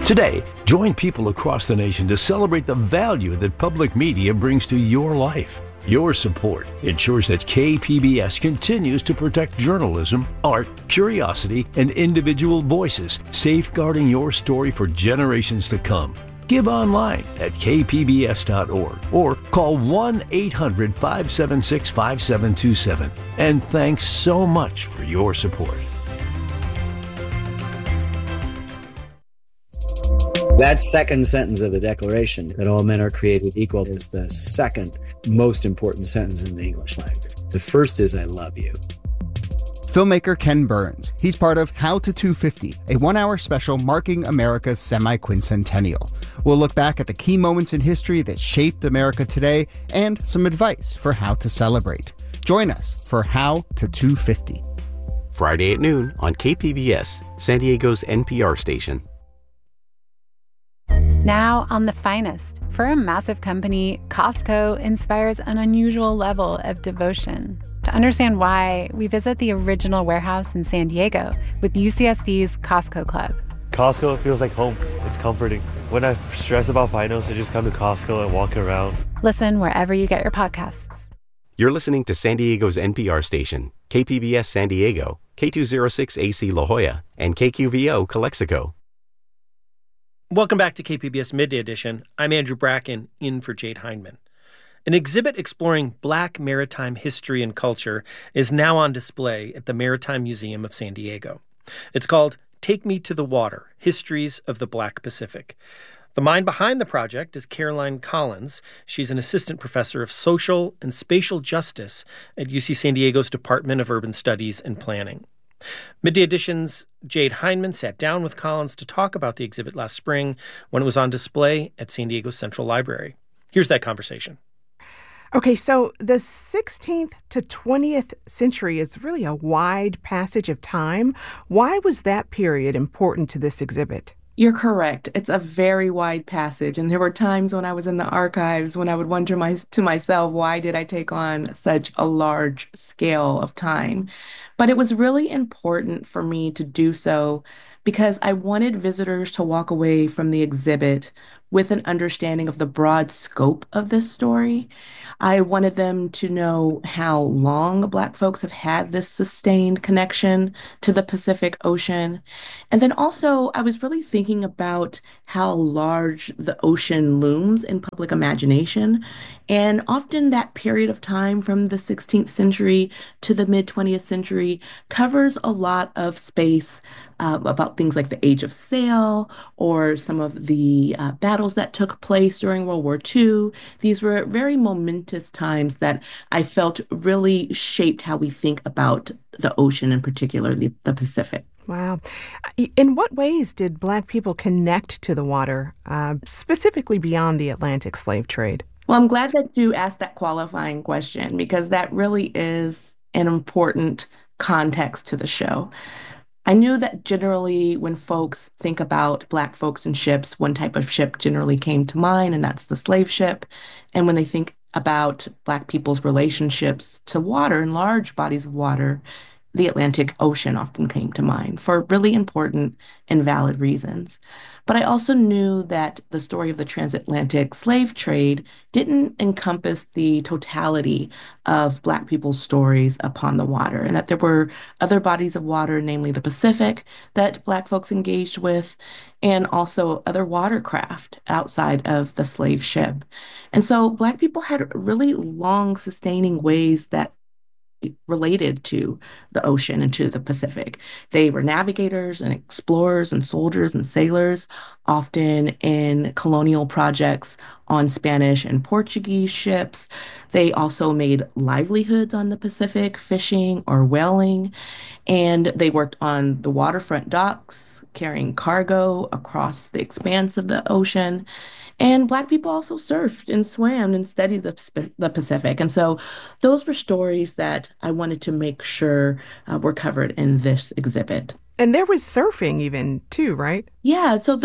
Today, join people across the nation to celebrate the value that public media brings to your life. Your support ensures that KPBS continues to protect journalism, art, curiosity, and individual voices, safeguarding your story for generations to come. Give online at kpbs.org or call 1-800-576-5727. And thanks so much for your support. That second sentence of the Declaration, that all men are created equal, is the second most important sentence in the English language. The first is, I love you. Filmmaker Ken Burns. He's part of How to 250, a 1-hour special marking America's semi-quincentennial. We'll look back at the key moments in history that shaped America today and some advice for how to celebrate. Join us for How to 250. Friday at noon on KPBS, San Diego's NPR station. Now on The Finest. For a massive company, Costco inspires an unusual level of devotion. To understand why, we visit the original warehouse in San Diego with UCSD's Costco Club. Costco feels like home. It's comforting. When I stress about finance, I just come to Costco and walk around. Listen wherever you get your podcasts. You're listening to San Diego's NPR station, KPBS San Diego, K206AC La Jolla, and KQVO Calexico. Welcome back to KPBS Midday Edition. I'm Andrew Bracken, in for Jade Hindman. An exhibit exploring Black maritime history and culture is now on display at the Maritime Museum of San Diego. It's called Take Me to the Water, Histories of the Black Pacific. The mind behind the project is Caroline Collins. She's an assistant professor of social and spatial justice at UC San Diego's Department of Urban Studies and Planning. Midday Edition's Jade Hindman sat down with Collins to talk about the exhibit last spring when it was on display at San Diego Central Library. Here's that conversation. Okay, so the 16th to 20th century is really a wide passage of time. Why was that period important to this exhibit? You're correct. It's a very wide passage. And there were times when I was in the archives when I would wonder to myself, why did I take on such a large scale of time? But it was really important for me to do so because I wanted visitors to walk away from the exhibit with an understanding of the broad scope of this story. I wanted them to know how long Black folks have had this sustained connection to the Pacific Ocean. And then also, I was really thinking about how large the ocean looms in public imagination. And often that period of time from the 16th century to the mid-20th century covers a lot of space about things like the Age of Sail or some of the battles that took place during World War II. These were very momentous times that I felt really shaped how we think about the ocean, and particularly the Pacific. Wow. In what ways did Black people connect to the water, specifically beyond the Atlantic slave trade? Well, I'm glad that you asked that qualifying question because that really is an important context to the show. I knew that generally when folks think about Black folks and ships, one type of ship generally came to mind, and that's the slave ship. And when they think about Black people's relationships to water and large bodies of water, the Atlantic Ocean often came to mind for really important and valid reasons. But I also knew that the story of the transatlantic slave trade didn't encompass the totality of Black people's stories upon the water, and that there were other bodies of water, namely the Pacific, that Black folks engaged with, and also other watercraft outside of the slave ship. And so Black people had really long sustaining ways that related to the ocean and to the Pacific. They were navigators and explorers and soldiers and sailors, often in colonial projects on Spanish and Portuguese ships. They also made livelihoods on the Pacific, fishing or whaling, and they worked on the waterfront docks, carrying cargo across the expanse of the ocean. And Black people also surfed and swam and studied the Pacific. And so those were stories that I wanted to make sure were covered in this exhibit. And there was surfing even too, right? Yeah, so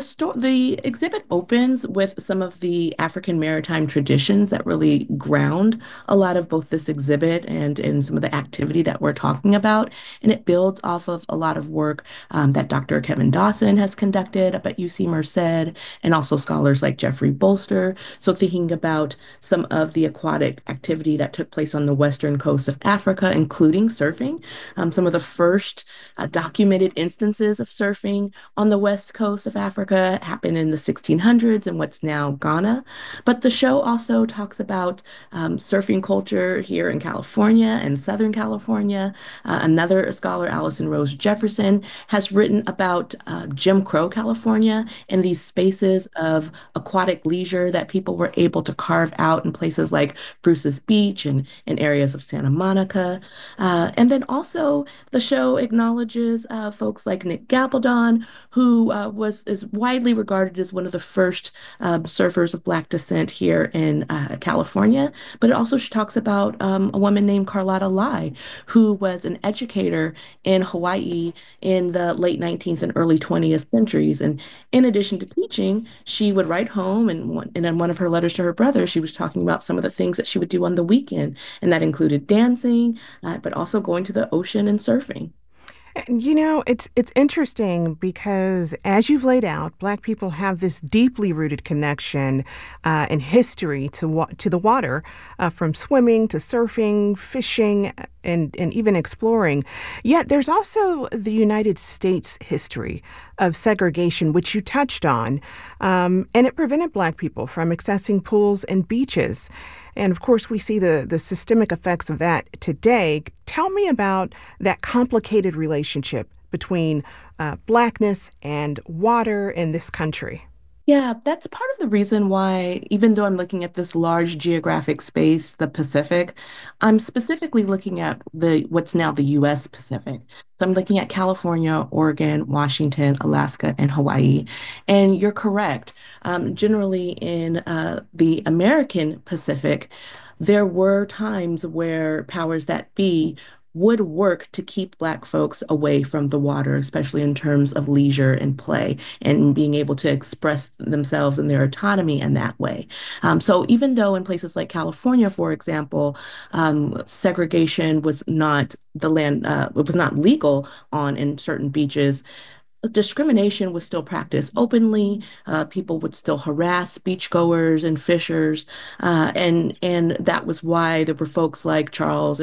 the exhibit opens with some of the African maritime traditions that really ground a lot of both this exhibit and in some of the activity that we're talking about. And it builds off of a lot of work that Dr. Kevin Dawson has conducted up at UC Merced, and also scholars like Jeffrey Bolster. So thinking about some of the aquatic activity that took place on the western coast of Africa, including surfing. Some of the first documented instances of surfing on the west coast of Africa happened in the 1600s in what's now Ghana. But the show also talks about surfing culture here in California and Southern California. Another scholar, Allison Rose Jefferson, has written about Jim Crow, California, and these spaces of aquatic leisure that people were able to carve out in places like Bruce's Beach and in areas of Santa Monica. And then also the show acknowledges folks like Nick Gabaldon, who is widely regarded as one of the first surfers of Black descent here in California. But it also talks about a woman named Carlotta Lai, who was an educator in Hawaii in the late 19th and early 20th centuries. And in addition to teaching, she would write home, and in one of her letters to her brother, she was talking about some of the things that she would do on the weekend, and that included dancing, but also going to the ocean and surfing. You know, it's interesting because as you've laid out, Black people have this deeply rooted connection in history to the water, from swimming to surfing, fishing, and even exploring. Yet there's also the United States history of segregation, which you touched on, and it prevented Black people from accessing pools and beaches. And of course, we see the systemic effects of that today. Tell me about that complicated relationship between Blackness and water in this country. Yeah, that's part of the reason why, even though I'm looking at this large geographic space, the Pacific, I'm specifically looking at what's now the U.S. Pacific. So I'm looking at California, Oregon, Washington, Alaska, and Hawaii. And you're correct. Generally, in the American Pacific, there were times where powers that be would work to keep Black folks away from the water, especially in terms of leisure and play and being able to express themselves and their autonomy in that way. So even though in places like California, for example, segregation was not it was not legal in certain beaches, discrimination was still practiced openly. People would still harass beachgoers and fishers, and that was why there were folks like Charles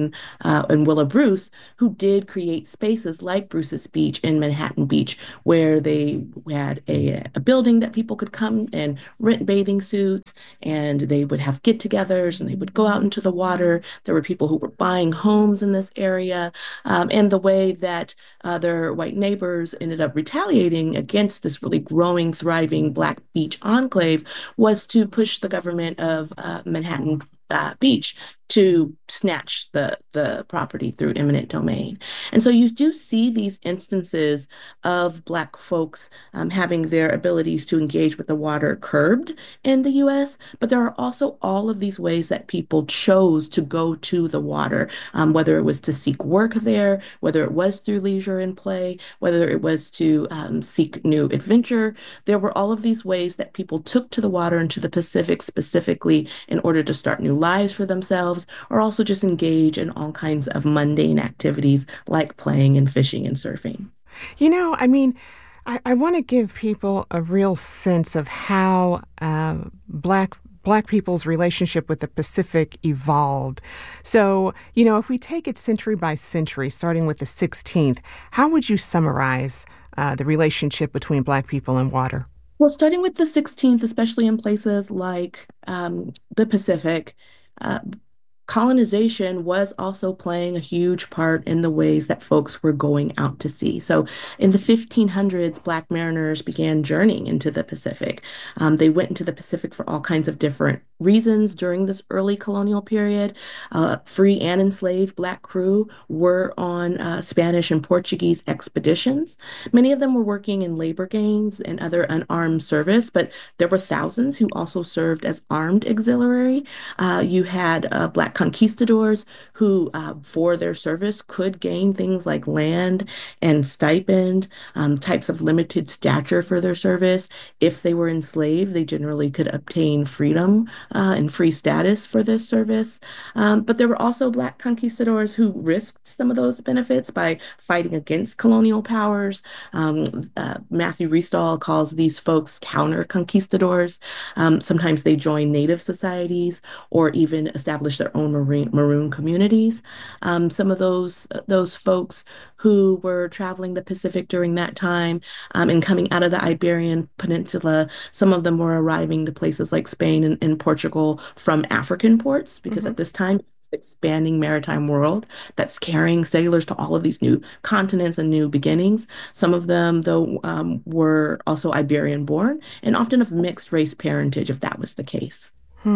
and Willa Bruce who did create spaces like Bruce's Beach in Manhattan Beach, where they had a building that people could come and rent bathing suits, and they would have get-togethers, and they would go out into the water. There were people who were buying homes in this area, and the way that their white neighbors ended up retaliating against this really growing, thriving Black beach enclave was to push the government of Manhattan Beach to snatch the property through eminent domain. And so you do see these instances of Black folks having their abilities to engage with the water curbed in the US, but there are also all of these ways that people chose to go to the water, whether it was to seek work there, whether it was through leisure and play, whether it was to seek new adventure. There were all of these ways that people took to the water and to the Pacific specifically in order to start new lives for themselves, or also just engage in all kinds of mundane activities like playing and fishing and surfing. You know, I mean, I want to give people a real sense of how Black people's relationship with the Pacific evolved. So, you know, if we take it century by century, starting with the 16th, how would you summarize the relationship between Black people and water? Well, starting with the 16th, especially in places like the Pacific, colonization was also playing a huge part in the ways that folks were going out to sea. So in the 1500s, Black mariners began journeying into the Pacific. They went into the Pacific for all kinds of different reasons during this early colonial period. Free and enslaved Black crew were on Spanish and Portuguese expeditions. Many of them were working in labor gangs and other unarmed service, but there were thousands who also served as armed auxiliary. You had Black conquistadors who, for their service, could gain things like land and stipend, types of limited stature for their service. If they were enslaved, they generally could obtain freedom and free status for this service. But there were also Black conquistadors who risked some of those benefits by fighting against colonial powers. Matthew Restall calls these folks counter conquistadors. Sometimes they join native societies or even establish their own maroon communities. Some of those folks who were traveling the Pacific during that time and coming out of the Iberian Peninsula, some of them were arriving to places like Spain and Portugal from African ports, because at this time, expanding maritime world that's carrying sailors to all of these new continents and new beginnings. Some of them, though, were also Iberian born and often of mixed race parentage, if that was the case.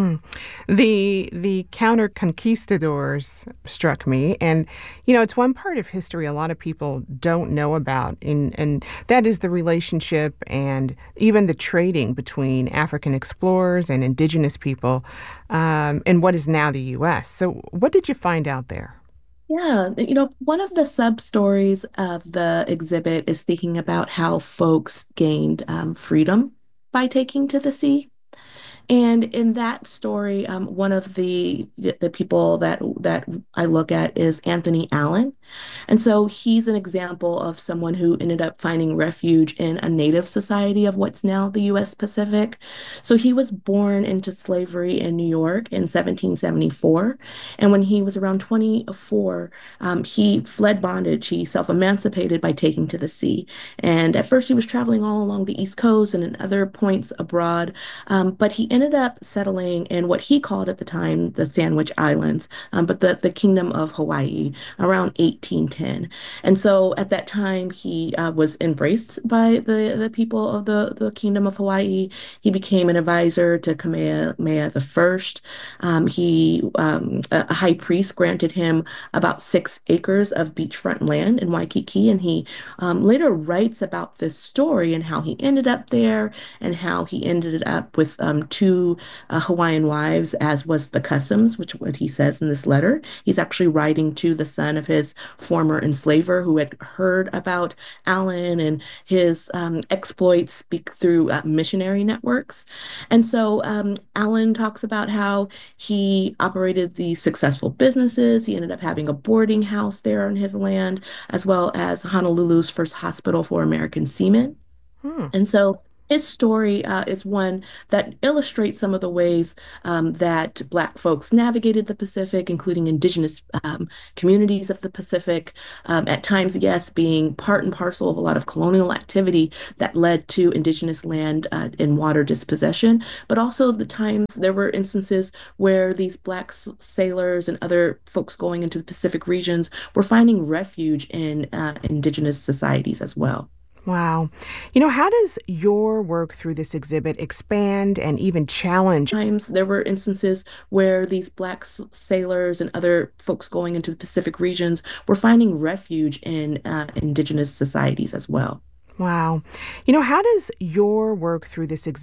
The counter conquistadors struck me, and it's one part of history a lot of people don't know about, and that is the relationship and even the trading between African explorers and indigenous people in what is now the U.S. So, what did you find out there? Yeah, one of the sub-stories of the exhibit is thinking about how folks gained freedom by taking to the sea. And in that story, one of the people that I look at is Anthony Allen. And so he's an example of someone who ended up finding refuge in a native society of what's now the U.S. Pacific. So he was born into slavery in New York in 1774. And when he was around 24, he fled bondage. He self-emancipated by taking to the sea. And at first he was traveling all along the East Coast and in other points abroad, but he ended up settling in what he called at the time the Sandwich Islands, but the Kingdom of Hawaii around 1810. And so at that time, he was embraced by the people of the Kingdom of Hawaii. He became an advisor to Kamehameha I. A high priest granted him about 6 acres of beachfront land in Waikiki, and he later writes about this story and how he ended up there and how he ended up with 2 Hawaiian wives, as was the customs, which what he says in this letter. He's actually writing to the son of his former enslaver who had heard about Allen and his exploits through missionary networks. And so Allen talks about how he operated these successful businesses. He ended up having a boarding house there on his land, as well as Honolulu's first hospital for American seamen. And so his story is one that illustrates some of the ways that Black folks navigated the Pacific, including indigenous communities of the Pacific, at times, yes, being part and parcel of a lot of colonial activity that led to indigenous land and water dispossession, but also the times there were instances where these Black sailors and other folks going into the Pacific regions were finding refuge in indigenous societies as well. Wow. How does your work through this exhibit expand and even challenge? Times there were instances where these Black sailors and other folks going into the Pacific regions were finding refuge in indigenous societies as well. Wow. How does your work through this exhibit